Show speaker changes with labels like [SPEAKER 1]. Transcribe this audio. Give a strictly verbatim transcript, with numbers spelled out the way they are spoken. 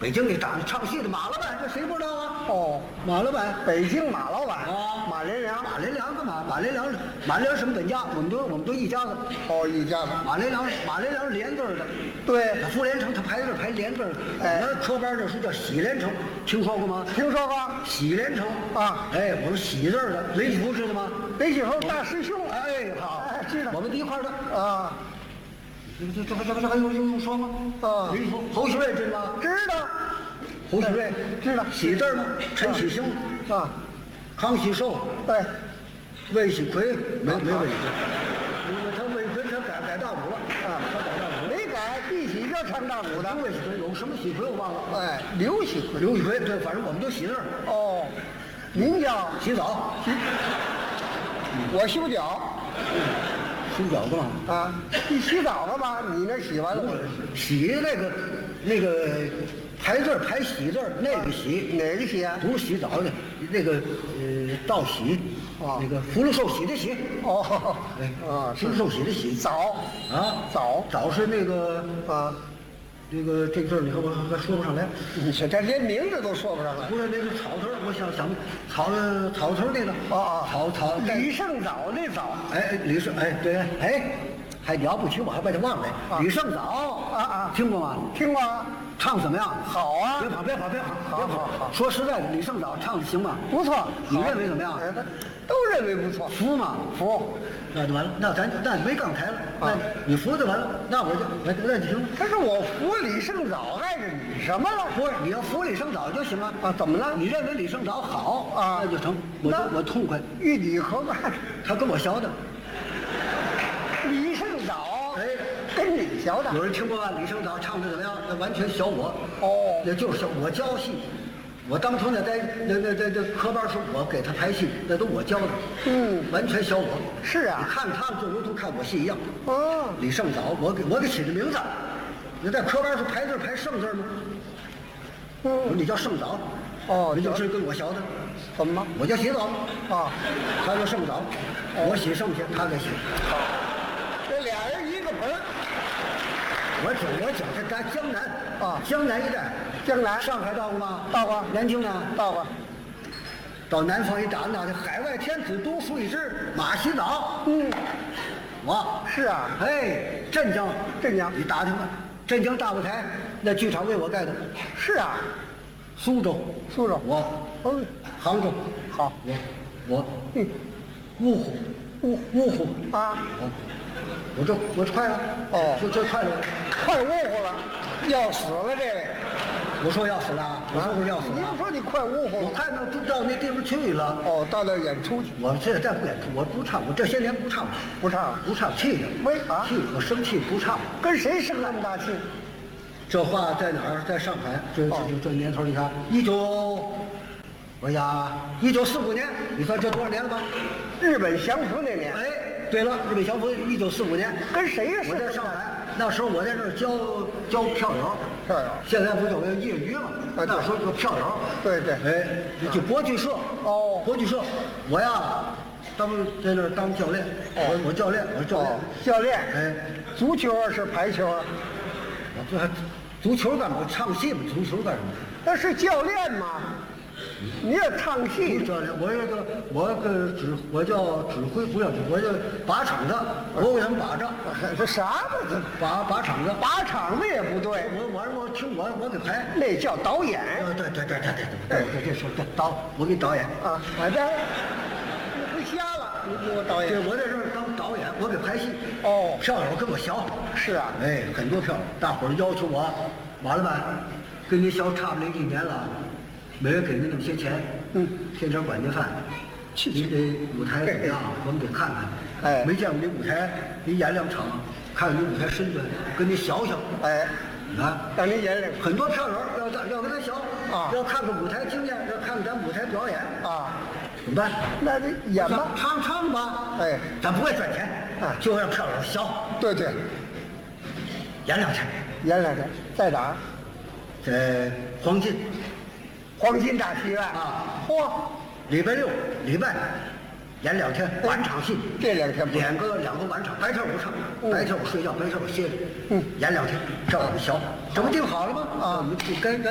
[SPEAKER 1] 北京的长唱戏的马老板，这谁不知道啊？
[SPEAKER 2] 哦，
[SPEAKER 1] 马老板，
[SPEAKER 2] 北京马老板
[SPEAKER 1] 啊
[SPEAKER 2] 马连良。
[SPEAKER 1] 马连良干嘛？马连良，马连良什么本家？我们都我们都一家子。
[SPEAKER 2] 哦，一家子。
[SPEAKER 1] 马连良，马连良是连字儿的。
[SPEAKER 2] 对，
[SPEAKER 1] 他傅连成，他排字排连字儿的。
[SPEAKER 2] 哎
[SPEAKER 1] 我们科班这书叫喜连成，听说过吗？
[SPEAKER 2] 听说过。
[SPEAKER 1] 喜连成
[SPEAKER 2] 啊
[SPEAKER 1] 哎，我们喜字儿的，雷福知道吗？
[SPEAKER 2] 雷喜侯大师兄。
[SPEAKER 1] 哎，好，
[SPEAKER 2] 哎知道
[SPEAKER 1] 我们一块儿的。
[SPEAKER 2] 啊
[SPEAKER 1] 这这这这这还有有用说吗？
[SPEAKER 2] 啊
[SPEAKER 1] 雷福侯喜瑞知道吗？
[SPEAKER 2] 知道。
[SPEAKER 1] 侯喜瑞
[SPEAKER 2] 知道。
[SPEAKER 1] 喜字儿吗？陈喜兴、
[SPEAKER 2] 啊，
[SPEAKER 1] 康熙寿、
[SPEAKER 2] 对。
[SPEAKER 1] 魏喜奎，没没魏喜奎，他魏奎他改改大鼓了
[SPEAKER 2] 啊，
[SPEAKER 1] 他改大鼓了。
[SPEAKER 2] 没改，一起就唱大鼓的。
[SPEAKER 1] 魏喜奎有什么喜奎我忘了。
[SPEAKER 2] 哎，刘喜奎。
[SPEAKER 1] 刘喜奎对，反正我们都喜字儿。
[SPEAKER 2] 哦，您叫
[SPEAKER 1] 洗澡，
[SPEAKER 2] 我修脚
[SPEAKER 1] 洗脚干嘛？
[SPEAKER 2] 啊？你洗澡干嘛？你那洗完了吗？
[SPEAKER 1] 洗那个那个排字儿排喜字儿，那个洗
[SPEAKER 2] 哪个洗啊？
[SPEAKER 1] 不是洗澡的，那个呃道喜，
[SPEAKER 2] 啊
[SPEAKER 1] 那个福禄寿喜的喜。
[SPEAKER 2] 哦，
[SPEAKER 1] 哎
[SPEAKER 2] 啊，
[SPEAKER 1] 福禄寿喜的喜。
[SPEAKER 2] 澡
[SPEAKER 1] 啊，
[SPEAKER 2] 澡
[SPEAKER 1] 早是那个
[SPEAKER 2] 啊，
[SPEAKER 1] 那个这个字儿，你看我还说不上来。
[SPEAKER 2] 你这这连名字都说不上来。
[SPEAKER 1] 不是那个草头儿，我想想草草头儿那个
[SPEAKER 2] 啊啊，
[SPEAKER 1] 草草
[SPEAKER 2] 李胜藻那藻
[SPEAKER 1] 哎，李胜哎对哎，还了不起，我还把它忘了。
[SPEAKER 2] 啊
[SPEAKER 1] 李胜藻
[SPEAKER 2] 啊啊，
[SPEAKER 1] 听过吗？
[SPEAKER 2] 听过啊？
[SPEAKER 1] 唱怎么样？
[SPEAKER 2] 好啊
[SPEAKER 1] 别跑别跑别跑
[SPEAKER 2] 好
[SPEAKER 1] 别跑
[SPEAKER 2] 好好
[SPEAKER 1] 说实在的，李胜藻唱的行吗？
[SPEAKER 2] 不错，
[SPEAKER 1] 你
[SPEAKER 2] 好
[SPEAKER 1] 认为怎么样？
[SPEAKER 2] 哎他都认为不错。
[SPEAKER 1] 服吗？
[SPEAKER 2] 服。
[SPEAKER 1] 那就完了，那咱那没杠台了。那你服就完了，那我就那那就行了。
[SPEAKER 2] 可是我服李胜藻碍着你什么了？
[SPEAKER 1] 不是，你要服李胜藻就行了
[SPEAKER 2] 啊怎么了
[SPEAKER 1] 你认为李胜藻好
[SPEAKER 2] 啊
[SPEAKER 1] 那就成，我就
[SPEAKER 2] 那
[SPEAKER 1] 我痛快。
[SPEAKER 2] 与你何干？
[SPEAKER 1] 他跟我学的，
[SPEAKER 2] 李胜藻
[SPEAKER 1] 哎，
[SPEAKER 2] 跟你学的。
[SPEAKER 1] 有人听过吧？李胜藻唱的怎么样？那完全学我。
[SPEAKER 2] 哦
[SPEAKER 1] 那就是学我教戏。我当初那在那那在这科班时，我给他排戏，那都我教的。
[SPEAKER 2] 嗯
[SPEAKER 1] 完全学我。
[SPEAKER 2] 是啊
[SPEAKER 1] 你看他就如同看我戏一样。
[SPEAKER 2] 哦，
[SPEAKER 1] 李胜藻，我给我给起的名字，你在科班时排字排胜字吗？我说
[SPEAKER 2] 嗯，
[SPEAKER 1] 你叫胜藻。
[SPEAKER 2] 哦
[SPEAKER 1] 你就是跟我学的。
[SPEAKER 2] 怎么
[SPEAKER 1] 我叫洗澡，
[SPEAKER 2] 啊？
[SPEAKER 1] 他叫胜藻，我洗剩下，他给洗。
[SPEAKER 2] 这俩人一个盆儿。
[SPEAKER 1] 我讲我讲是咱江南
[SPEAKER 2] 啊
[SPEAKER 1] 江南一带，
[SPEAKER 2] 江南
[SPEAKER 1] 上海到过吗？
[SPEAKER 2] 到过
[SPEAKER 1] 南京呢？
[SPEAKER 2] 到过。
[SPEAKER 1] 到南方一打那的海外天子读书一支马洗澡，
[SPEAKER 2] 嗯，
[SPEAKER 1] 我
[SPEAKER 2] 是啊，
[SPEAKER 1] 哎，镇江
[SPEAKER 2] 镇江
[SPEAKER 1] 你打听吧，镇江大舞台那剧场为我盖的，
[SPEAKER 2] 是啊，
[SPEAKER 1] 苏州
[SPEAKER 2] 苏州
[SPEAKER 1] 我，
[SPEAKER 2] 嗯，
[SPEAKER 1] 杭州
[SPEAKER 2] 好，
[SPEAKER 1] 我我
[SPEAKER 2] 嗯，
[SPEAKER 1] 芜湖芜芜湖
[SPEAKER 2] 啊，
[SPEAKER 1] 我我这我这快了
[SPEAKER 2] 哦
[SPEAKER 1] 这这快了。
[SPEAKER 2] 快呜呼了，要死了这位。
[SPEAKER 1] 我说要死了，我说不是要死
[SPEAKER 2] 您
[SPEAKER 1] 了，
[SPEAKER 2] 说你快呜呼了。
[SPEAKER 1] 我看到都到那地方去了。
[SPEAKER 2] 哦，到那演出去
[SPEAKER 1] 我现在不演出，我不唱，我这些年不唱，
[SPEAKER 2] 不唱，
[SPEAKER 1] 不唱气的，
[SPEAKER 2] 为啥
[SPEAKER 1] 气我生气不唱。
[SPEAKER 2] 跟谁生那么大气？
[SPEAKER 1] 这话在哪儿？在上海。这这这这年头，你看，一九，哎呀，一九四五年，你算这多少年了吧？
[SPEAKER 2] 日本降服那年，
[SPEAKER 1] 哎，对了，日本降服一九四五年，
[SPEAKER 2] 跟谁呀？
[SPEAKER 1] 我在上海，那时候我在这儿教教票友，
[SPEAKER 2] 票友
[SPEAKER 1] 现在不就有业余吗？
[SPEAKER 2] 啊对
[SPEAKER 1] 那时候就票友，
[SPEAKER 2] 对对
[SPEAKER 1] 哎，就国剧社，
[SPEAKER 2] 哦
[SPEAKER 1] 国剧社，我呀，当在那儿当教练，我我教练，我是教练
[SPEAKER 2] 哦，，教练，
[SPEAKER 1] 哎，
[SPEAKER 2] 足球啊是排球啊？
[SPEAKER 1] 我这还足球干嘛？我唱戏嘛，足球干什么？
[SPEAKER 2] 那是教练嘛？你也唱
[SPEAKER 1] 不是
[SPEAKER 2] 戏，
[SPEAKER 1] 教练，我这个我个指我叫指挥，不叫指，我叫把场子，我给他们把着，
[SPEAKER 2] 这啥嘛？这
[SPEAKER 1] 把把场子。
[SPEAKER 2] 把场子也不对，
[SPEAKER 1] 我我我听我我给排。
[SPEAKER 2] 那叫导演
[SPEAKER 1] 呃，对对对对对对对，这是这导，我给导演。
[SPEAKER 2] 啊！我这你不瞎了？你给我导
[SPEAKER 1] 对，
[SPEAKER 2] 演
[SPEAKER 1] 我在这儿当导演，我给拍戏。
[SPEAKER 2] 哦
[SPEAKER 1] 票友跟我学。
[SPEAKER 2] 是啊，
[SPEAKER 1] 哎，很多票友，大伙儿要求我，马老板，跟您学差不多一年了，每月给您那么些钱，
[SPEAKER 2] 嗯，
[SPEAKER 1] 天天管您饭，您这舞台怎么样？我们得看看。
[SPEAKER 2] 哎
[SPEAKER 1] 没见过您舞台，您演两场，看看您舞台身段，跟您学学。
[SPEAKER 2] 哎，
[SPEAKER 1] 啊，
[SPEAKER 2] 让您演两个
[SPEAKER 1] 很多票友要咱要跟他学
[SPEAKER 2] 啊
[SPEAKER 1] 要看看舞台经验，要看看咱舞台表演，
[SPEAKER 2] 啊，
[SPEAKER 1] 怎么办？
[SPEAKER 2] 那就演吧。
[SPEAKER 1] 唱唱吧。
[SPEAKER 2] 哎，
[SPEAKER 1] 咱不会赚钱，
[SPEAKER 2] 啊
[SPEAKER 1] 就让票友学，
[SPEAKER 2] 对对，
[SPEAKER 1] 演两天，
[SPEAKER 2] 演两个，在哪儿？
[SPEAKER 1] 在黄金
[SPEAKER 2] 黄金大戏院
[SPEAKER 1] 啊，
[SPEAKER 2] 嚯，
[SPEAKER 1] 礼拜六、礼拜演两天晚场戏，
[SPEAKER 2] 这两天不
[SPEAKER 1] 演个两个晚场，白天我唱，
[SPEAKER 2] 嗯
[SPEAKER 1] 白天我睡觉，白天我歇着，
[SPEAKER 2] 嗯，
[SPEAKER 1] 演两天，这我们学，这不定好了吗？
[SPEAKER 2] 啊
[SPEAKER 1] 我们就该该。